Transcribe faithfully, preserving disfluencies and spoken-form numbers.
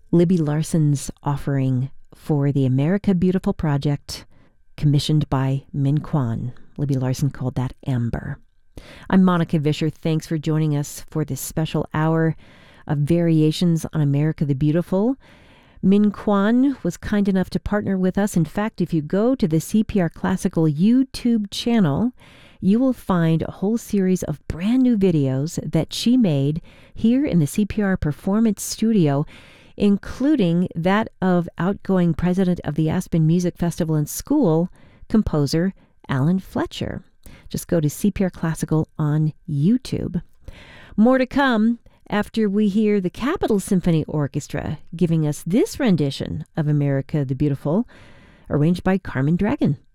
Libby Larson's offering for the America Beautiful project, commissioned by Min Kwan. Libby Larson called that Amber. I'm Monica Vischer. Thanks for joining us for this special hour of variations on America the Beautiful. Min Kwan was kind enough to partner with us. In fact, if you go to the C P R Classical YouTube channel, you will find a whole series of brand new videos that she made here in the C P R Performance Studio, including that of outgoing president of the Aspen Music Festival and School, composer Alan Fletcher. Just go to C P R Classical on YouTube. More to come after we hear the Capitol Symphony Orchestra giving us this rendition of America the Beautiful, arranged by Carmen Dragon.